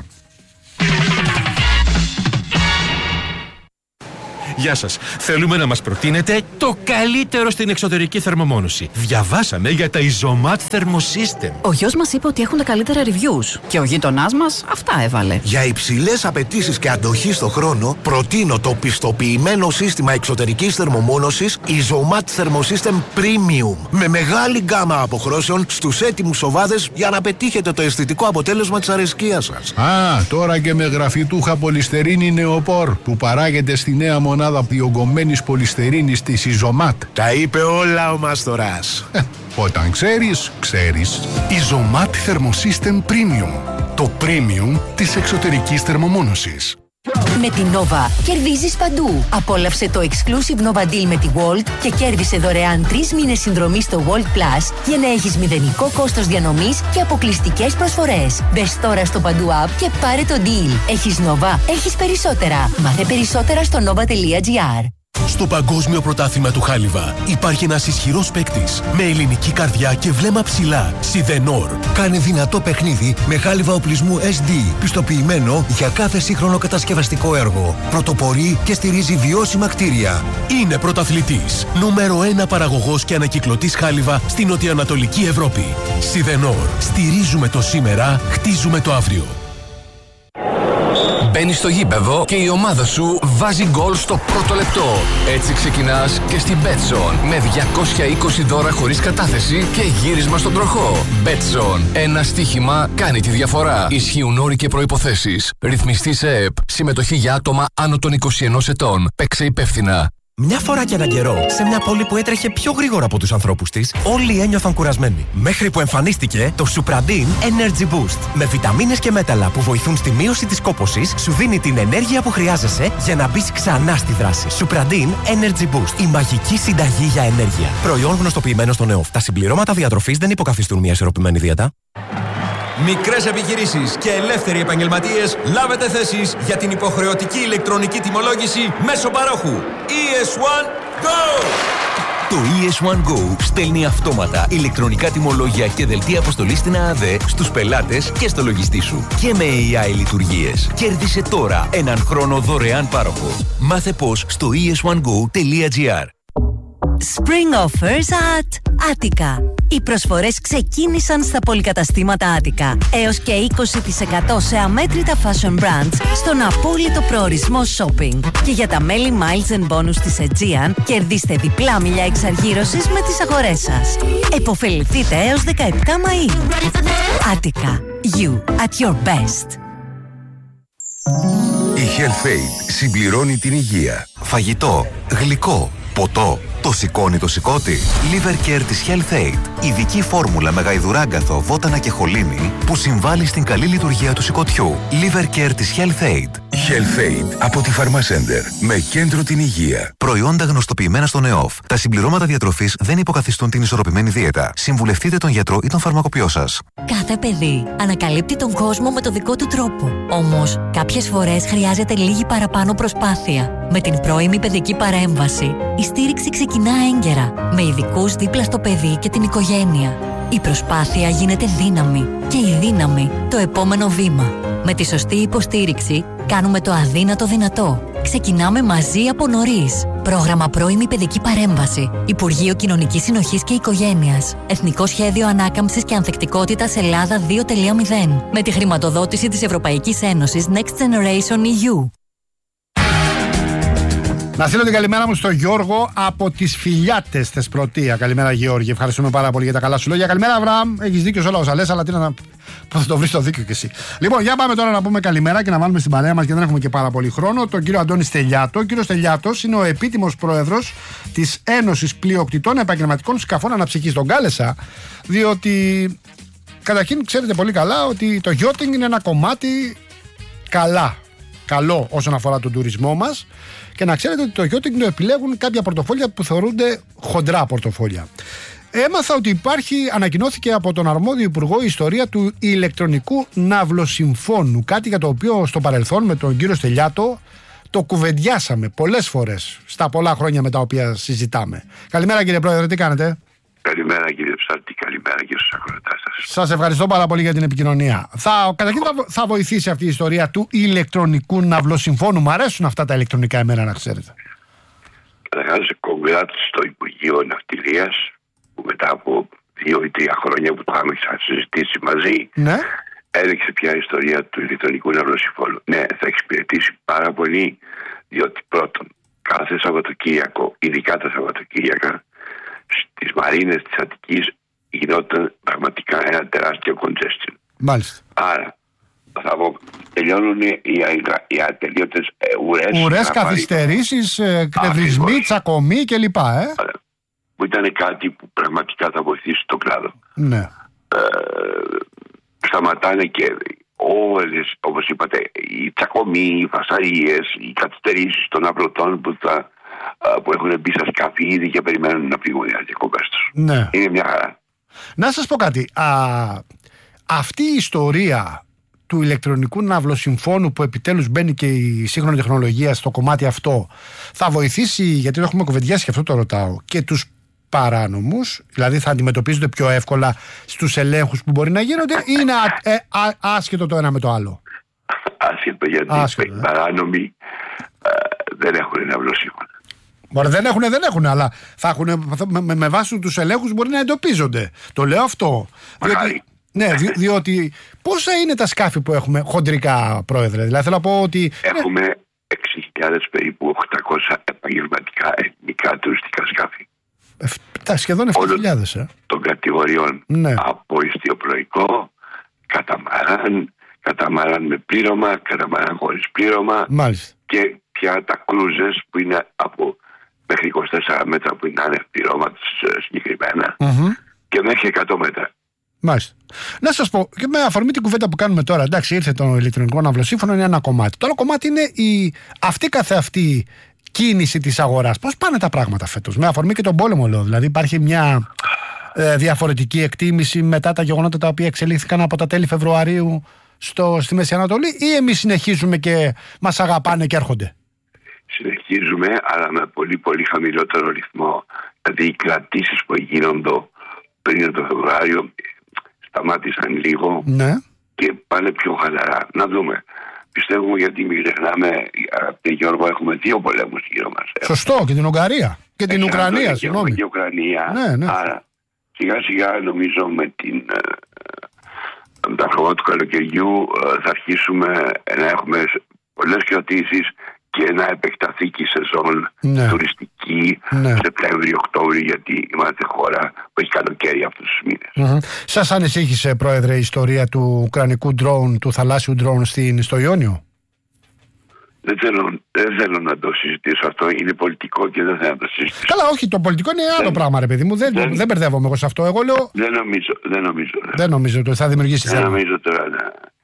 Γεια σας. Θέλουμε να μας προτείνετε το καλύτερο στην εξωτερική θερμομόνωση. Διαβάσαμε για τα Isomat Thermosystem. Ο γιος μας είπε ότι έχουν τα καλύτερα reviews. Και ο γείτονάς μας αυτά έβαλε. Για υψηλές απαιτήσεις και αντοχή στο χρόνο, προτείνω το πιστοποιημένο σύστημα εξωτερικής θερμομόνωσης Isomat Thermosystem Premium. Με μεγάλη γκάμα αποχρώσεων στους έτοιμους σοβάδες για να πετύχετε το αισθητικό αποτέλεσμα της αρεσκίας σας. Α, τώρα και με γραφιτούχα πολυστερίνη νεοπόρ που παράγεται στη νέα μονάδα διογκωμένης πολυστερίνης της Isomat. Τα είπε όλα ο Μάστορας. Ε, όταν ξέρεις, ξέρεις. Isomat Thermosystem Premium. Το premium της εξωτερικής θερμομόνωσης. Με την Nova κερδίζεις παντού. Απόλαυσε το exclusive Nova Deal με τη Walt και κέρδισε δωρεάν τρεις μήνες συνδρομή στο Walt Plus για να έχεις μηδενικό κόστος διανομής και αποκλειστικές προσφορές. Μπες τώρα στο παντού app και πάρε το deal. Έχεις Nova, έχεις περισσότερα. Μάθε περισσότερα στο nova τελεία τζι άρ. Στο Παγκόσμιο Πρωτάθλημα του Χάλιβα υπάρχει ένας ισχυρός παίκτης με ελληνική καρδιά και βλέμμα ψηλά. Σιδενόρ. Κάνει δυνατό παιχνίδι με χάλιβα οπλισμού ες ντι, πιστοποιημένο για κάθε σύγχρονο κατασκευαστικό έργο. Πρωτοπορεί και στηρίζει βιώσιμα κτίρια. Είναι πρωταθλητής. Νούμερο ένα παραγωγός και ανακυκλωτής χάλιβα στην νοτιοανατολική Ευρώπη. Σιδενόρ. Στηρίζουμε το σήμερα, χτίζουμε το αύριο. Μπαίνεις στο γήπεδο και η ομάδα σου βάζει γκολ στο πρώτο λεπτό. Έτσι ξεκινάς και στην Betson με διακόσια είκοσι δώρα χωρίς κατάθεση και γύρισμα στον τροχό. Betson. Ένα στοίχημα κάνει τη διαφορά. Ισχύουν όροι και προϋποθέσεις. Ρυθμιστή σε ΕΕΠ. Συμμετοχή για άτομα άνω των είκοσι ενός ετών. Παίξε υπεύθυνα. Μια φορά και έναν καιρό, σε μια πόλη που έτρεχε πιο γρήγορα από τους ανθρώπους της, όλοι ένιωθαν κουρασμένοι. Μέχρι που εμφανίστηκε το Supradin Energy Boost. Με βιταμίνες και μέταλλα που βοηθούν στη μείωση της κόπωσης, σου δίνει την ενέργεια που χρειάζεσαι για να μπεις ξανά στη δράση. Supradin Energy Boost. Η μαγική συνταγή για ενέργεια. Προϊόν γνωστοποιημένο στον ΕΟΦ. Τα συμπληρώματα διατροφής δεν υποκαθιστούν μια ισορροπημένη δίαιτα. Μικρές επιχειρήσεις και ελεύθεροι επαγγελματίες, λάβετε θέσεις για την υποχρεωτική ηλεκτρονική τιμολόγηση μέσω παρόχου. ι ες One Go! Το ι ες One Go στέλνει αυτόματα ηλεκτρονικά τιμολόγια και δελτία αποστολής στην ΑΔΕ στους πελάτες και στο λογιστή σου. Και με έι άι λειτουργίες. Κέρδισε τώρα έναν χρόνο δωρεάν πάροχο. Μάθε πώς στο ι ες one go τελεία τζι άρ. Spring offers at Attica. Οι προσφορές ξεκίνησαν στα πολυκαταστήματα Attica. Έως και είκοσι τοις εκατό σε αμέτρητα fashion brands στον απόλυτο προορισμό shopping. Και για τα μέλη Miles and Bonus της Aegean, κερδίστε διπλά μιλιά εξαργύρωσης με τις αγορές σας. Εποφεληθείτε έως δεκαεπτά Μαΐου. Attica. You at your best. Η Health-Aid συμπληρώνει την υγεία. Φαγητό, γλυκό, ποτό. Το σηκώνει το σηκώτη. Liver Care της Health-Aid. Ειδική φόρμουλα με γαϊδουράγκαθο, βότανα και χολίνη που συμβάλλει στην καλή λειτουργία του σηκωτιού. Liver Care της Health-Aid. HealthAid από τη Pharmacenter. Με κέντρο την υγεία. Προϊόντα γνωστοποιημένα στον ΕΟΦ. Τα συμπληρώματα διατροφής δεν υποκαθιστούν την ισορροπημένη δίαιτα. Συμβουλευτείτε τον γιατρό ή τον φαρμακοποιό σας. Κάθε παιδί ανακαλύπτει τον κόσμο με το δικό του τρόπο. Όμως, κάποιες φορές χρειάζεται λίγη παραπάνω προσπάθεια. Με την πρώιμη παιδική παρέμβαση, η στήριξη ξεκινά έγκαιρα, με ειδικούς δίπλα στο παιδί και την οικογένεια. Η προσπάθεια γίνεται δύναμη και η δύναμη το επόμενο βήμα. Με τη σωστή υποστήριξη κάνουμε το αδύνατο δυνατό. Ξεκινάμε μαζί από νωρίς. Πρόγραμμα πρώιμη παιδική παρέμβαση. Υπουργείο Κοινωνικής Συνοχής και Οικογένειας. Εθνικό Σχέδιο Ανάκαμψης και Ανθεκτικότητας Ελλάδα δύο κόμμα μηδέν. Με τη χρηματοδότηση της Ευρωπαϊκής Ένωσης Next Generation ι γιου. Να στείλω την καλημέρα μου στο Γιώργο από τις Φιλιάτες Θεσπρωτεία. Καλημέρα, Γιώργη. Ευχαριστούμε πάρα πολύ για τα καλά σου λόγια. Καλημέρα, Αβραάμ. Έχεις δίκιο σε όλα όσα λες, αλλά τι να. Πώς θα το βρεις το δίκιο κι εσύ. Λοιπόν, για πάμε τώρα να πούμε καλημέρα και να βάλουμε στην παρέα μας, γιατί δεν έχουμε και πάρα πολύ χρόνο, τον κύριο Αντώνη Στελιάτο. Ο κύριος Στελιάτος είναι ο επίτιμος πρόεδρος της Ένωσης Πλειοκτητών Επαγγελματικών Σκαφών Αναψυχής. Τον κάλεσα, διότι καταρχήν ξέρετε πολύ καλά ότι το yachting είναι ένα κομμάτι καλά. Καλό όσον αφορά τον τουρισμό μας. Και να ξέρετε ότι το yachting το επιλέγουν κάποια πορτοφόλια που θεωρούνται χοντρά πορτοφόλια. Έμαθα ότι υπάρχει, ανακοινώθηκε από τον αρμόδιο υπουργό, η ιστορία του ηλεκτρονικού ναυλοσυμφώνου. Κάτι για το οποίο στο παρελθόν με τον κύριο Στελιάτο το κουβεντιάσαμε πολλές φορές στα πολλά χρόνια με τα οποία συζητάμε. Καλημέρα, κύριε Πρόεδρε, τι κάνετε? Καλημέρα, κύριε Ψάρτη, καλημέρα και στους ακροατάς σας. Σας ευχαριστώ πάρα πολύ για την επικοινωνία. Θα, καταρχήν θα, θα βοηθήσει αυτή η ιστορία του ηλεκτρονικού ναυλοσυμφώνου. Μ' αρέσουν αυτά τα ηλεκτρονικά εμένα, να ξέρετε. Καταρχάς, κογκράτ στο Υπουργείο Ναυτιλίας, που μετά από δύο ή τρία χρόνια που το είχαμε συζητήσει μαζί, ναι, έδειξε πια η ιστορία του ηλεκτρονικού ναυλοσυμφώνου. Ναι, θα εξυπηρετήσει πάρα πολύ, διότι πρώτον, κάθε Σαββατοκύριακο, ειδικά τα Σαββατοκύριακα, στις μαρίνες της Αττικής γινόταν πραγματικά ένα τεράστιο congestion. Μάλιστα. Άρα θα τελειώνουν οι, οι ατελείωτες ουρές. Ουρές, καθυστερήσεις, εκνευρισμοί, τσακωμοί κλπ. Ε? Που ήταν κάτι που πραγματικά θα βοηθήσει τον κλάδο. Ναι. Ε, σταματάνε και όλες, όπως είπατε, οι τσακωμοί, οι φασαρίες, οι καθυστερήσεις των απλωτών που θα που έχουν μπει στα σκάφη ήδη και περιμένουν να φύγουν οι διακοπές τους. Ναι. Είναι μια χαρά. Να σας πω κάτι. Α, αυτή η ιστορία του ηλεκτρονικού ναυλοσυμφώνου που επιτέλους μπαίνει και η σύγχρονη τεχνολογία στο κομμάτι αυτό θα βοηθήσει, γιατί το έχουμε κουβεντιάσει και αυτό το ρωτάω, και τους παράνομους, δηλαδή θα αντιμετωπίζονται πιο εύκολα στους ελέγχους που μπορεί να γίνονται, ή είναι α, ε, α, άσχετο το ένα με το άλλο? Άσχετο, γιατί άσχετο, οι παράνομοι ε, δεν έχουν ναυλοσύμφωνα. Μπορεί, δεν έχουν, δεν έχουν, αλλά θα έχουν, με, με, με βάση τους ελέγχους μπορεί να εντοπίζονται. Το λέω αυτό. Διότι, ναι, δι, διότι πόσα είναι τα σκάφη που έχουμε χοντρικά, Πρόεδρε? Δηλαδή θέλω να πω ότι έχουμε ναι, έξι χιλιάδες περίπου οκτακόσια επαγγελματικά εθνικά τουριστικά σκάφη. Ε, σχεδόν επτά χιλιάδες ε. των κατηγοριών, ναι, από ιστιοπλοϊκό, καταμαράν, καταμαράν με πλήρωμα, καταμαράν χωρίς πλήρωμα. Μάλιστα. Και πια τα κρούζες που είναι από μέχρι είκοσι τέσσερα μέτρα που είναι άνευ πληρώματος συγκεκριμένα, mm-hmm, και μέχρι εκατό μέτρα. Μάλιστα. Να σας πω, και με αφορμή την κουβέντα που κάνουμε τώρα, εντάξει, ήρθε το ηλεκτρονικό ναυλοσύμφωνο, είναι ένα κομμάτι. Το άλλο κομμάτι είναι η, αυτή καθεαυτή κίνηση της αγοράς. Πώς πάνε τα πράγματα φέτος? Με αφορμή και τον πόλεμο, λέω. Δηλαδή υπάρχει μια ε, διαφορετική εκτίμηση μετά τα γεγονότα τα οποία εξελίχθηκαν από τα τέλη Φεβρουαρίου στο, στη Μέση Ανατολή, ή εμείς συνεχίζουμε και μας αγαπάνε και έρχονται? Συνεχίζουμε, αλλά με πολύ πολύ χαμηλότερο ρυθμό. Δηλαδή οι κρατήσεις που γίνονται πριν το Φεβρουάριο σταμάτησαν λίγο, ναι, και πάνε πιο χαλαρά. Να δούμε. Πιστεύουμε, γιατί μην ξεχνάμε, αγαπητέ Γιώργο, έχουμε δύο πολέμους γύρω μας. Σωστό, και την Ουγγαρία και την Έχει Ουκρανία, συγγνώμη. Και Ουκρανία. Ναι, ναι. Άρα σιγά σιγά νομίζω με την με τα χρώματα του καλοκαιριού θα αρχίσουμε να έχουμε πολλές κρατήσεις και να επεκταθεί και η σεζόν, ναι, τουριστική, ναι, Σεπτέμβριο-Οκτώβριο, γιατί είμαστε χώρα που έχει καλοκαίρι αυτούς τους μήνες. Mm-hmm. Σας ανησύχησε, Πρόεδρε, η ιστορία του ουκρανικού ντρόουν, του θαλάσσιου ντρόουν στο Ιόνιο? Δεν θέλω, δεν θέλω να το συζητήσω αυτό. Είναι πολιτικό και δεν θέλω να το συζητήσω. Καλά, όχι, το πολιτικό είναι άλλο δεν, πράγμα, ρε παιδί μου. Δεν, δεν, δεν μπερδεύομαι εγώ σε αυτό. Εγώ λέω. Δεν νομίζω. Δεν νομίζω, δεν νομίζω ότι θα δημιουργήσει θέμα. Δεν νομίζω τώρα να,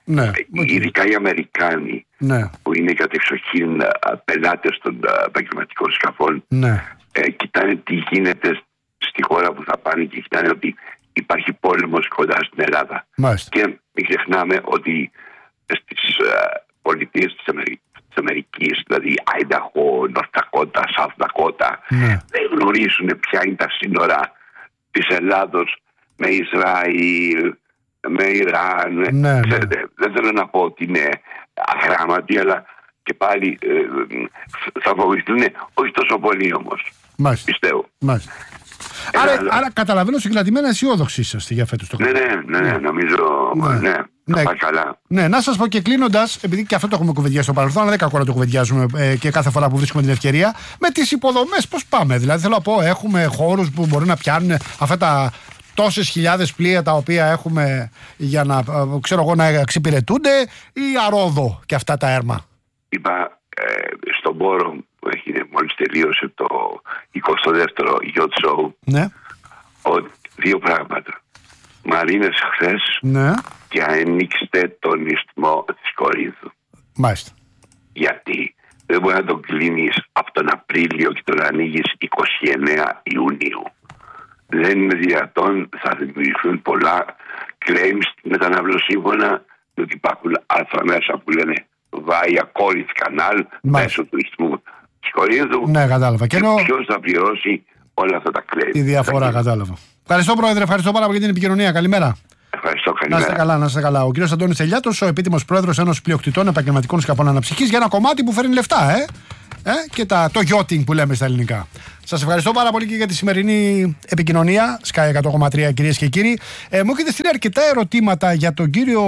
Ναι. Ειδικά οι Αμερικάνοι, ναι, που είναι κατεξοχήν πελάτες των επαγγελματικών σκαφών, ναι, ε, κοιτάνε τι γίνεται στη χώρα που θα πάνε και κοιτάνε ότι υπάρχει πόλεμος κοντά στην Ελλάδα. Μάλιστα. Και μην ξεχνάμε ότι στις uh, πολιτείες της, Αμερική, της Αμερικής, δηλαδή Άινταχο, Νορθ Ντακότα, Σαουθ Ντακότα, ναι, δεν γνωρίζουν ποια είναι τα σύνορα της Ελλάδος με Ισραήλ, με Ιράν. Ναι, ναι. Δεν θέλω να πω ότι είναι αγράμματοι, αλλά και πάλι ε, θα βοηθούν, όχι τόσο πολύ όμως. Μάλιστα. Πιστεύω. Μάλιστα. Άρα, άρα καταλαβαίνω συγκρατημένα αισιόδοξοι είσαστε για φέτος το ναι, ναι, ναι, ναι, νομίζω ναι, ναι, ναι, θα πάει καλά. Ναι, να σας πω και κλείνοντας, επειδή και αυτό το έχουμε κουβεντιάσει στο παρελθόν, αλλά δεν κακό να το κουβεντιάζουμε ε, και κάθε φορά που βρίσκουμε την ευκαιρία, με τις υποδομές πώς πάμε. Δηλαδή θέλω να πω, έχουμε χώρους που μπορεί να πιάνουν αυτά τα τόσες χιλιάδες πλοία τα οποία έχουμε για να, ξέρω εγώ, να εξυπηρετούνται, ή αρόδο και αυτά τα έρμα. Είπα ε, στον Πόρο που έχει μόλις τελείωσε το εικοστό δεύτερο Yacht Show, ναι, ότι δύο πράγματα. Μαρίνες χθες, ναι, και ανοίξτε τον ισθμό της Κορίνθου. Μάλιστα. Γιατί δεν μπορεί να τον κλείνεις από τον Απρίλιο και τον ανοίγεις εικοστή ενάτη Ιουνίου. Δεν είναι δυνατόν, θα δημιουργηθούν πολλά claims με τα ναυλοσύμφωνα, διότι υπάρχουν άρθρα μέσα που λένε via Corinth Canal, μέσω του ισθμού της Κορίνθου. Ναι, κατάλαβα. Και, και ποιος θα πληρώσει όλα αυτά τα claims. Τη διαφορά, κατάλαβα. Ευχαριστώ, Πρόεδρε, ευχαριστώ πάρα πολύ για την επικοινωνία. Καλημέρα. Ευχαριστώ, καλημέρα. Να είστε καλά, να είστε καλά. Ο κύριος Αντώνης Ελιάτος, ο επίτιμος πρόεδρος Ένωσης Πλειοκτητών Επαγγελματικών Σκαφών Αναψυχής, για ένα κομμάτι που φέρνει λεφτά, ε, ε και τα, το yachting που λέμε στα ελληνικά. Σας ευχαριστώ πάρα πολύ και για τη σημερινή επικοινωνία. Sky εκατό κόμμα τρία, κυρίες και κύριοι. Ε, μου έχετε στείλει αρκετά ερωτήματα για τον κύριο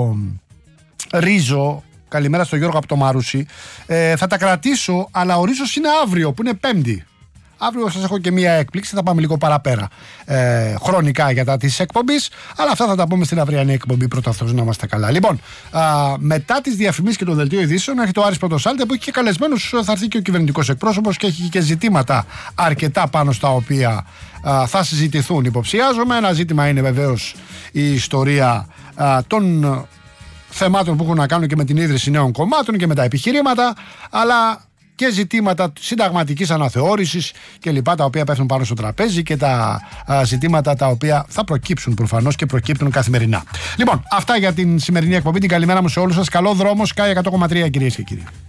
Ρίζο. Καλημέρα στον Γιώργο από το Μαρούσι. Ε, θα τα κρατήσω, αλλά ο Ρίζος είναι αύριο, που είναι Πέμπτη. Αύριο σας έχω και μία έκπληξη, θα πάμε λίγο παραπέρα ε, χρονικά για τα της εκπομπής, αλλά αυτά θα τα πούμε στην αυριανή εκπομπή. Πρώτα αυτός, να είμαστε καλά. Λοιπόν, α, μετά τις διαφημίσεις και το δελτίο ειδήσεων έρχεται ο Άρης Πρωτοσάλτε, που έχει και καλεσμένους, θα έρθει και ο κυβερνητικός εκπρόσωπος και έχει και ζητήματα αρκετά πάνω στα οποία α, θα συζητηθούν, υποψιάζομαι. Ένα ζήτημα είναι βεβαίως η ιστορία α, των θεμάτων που έχουν να κάνουν και με την ίδρυση νέων κομμάτων και με τα επιχειρήματα, αλλά και ζητήματα συνταγματικής αναθεώρησης και λοιπά, τα οποία πέφτουν πάνω στο τραπέζι, και τα α, ζητήματα τα οποία θα προκύψουν προφανώς και προκύπτουν καθημερινά. Λοιπόν, αυτά για την σημερινή εκπομπή. Την καλημέρα μου σε όλους σας. Καλό δρόμο, Sky εκατό κόμμα τρία, κυρίες και κύριοι.